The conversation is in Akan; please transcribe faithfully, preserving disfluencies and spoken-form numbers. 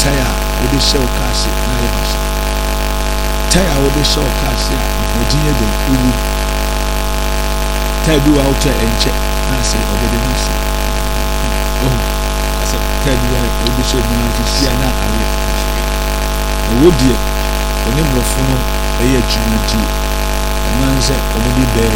taya wode hyɛ wo kaase na yɛ basa taya wode hyɛ wo kaase a ɔgyinye de uwu taya bi wa wotɔ ɛnkyɛ na sɛ ɔbɛde no so oh asa taya bi wa wode hyɛ mu na fisia na awe ɛwɔ deɛ ɔne mmɔfo no ɛyɛ adwuma nti ɛman sɛ ɔmo de bɛɛ